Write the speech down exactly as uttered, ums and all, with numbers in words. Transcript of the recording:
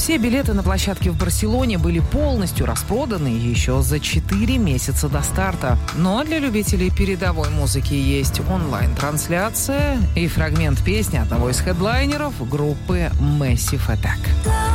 Все билеты на площадке в Барселоне были полностью распроданы еще за четыре месяца до старта. Но для любителей передовой музыки есть онлайн-трансляция и фрагмент песни одного из хедлайнеров группы Massive Attack.